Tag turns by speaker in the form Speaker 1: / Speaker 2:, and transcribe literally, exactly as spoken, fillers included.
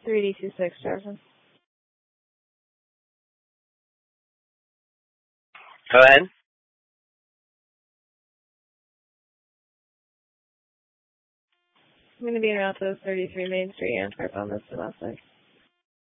Speaker 1: three D two six, Jefferson.
Speaker 2: Go ahead.
Speaker 1: I'm going to be around those thirty-three Main Street, Antwerp on this domestic.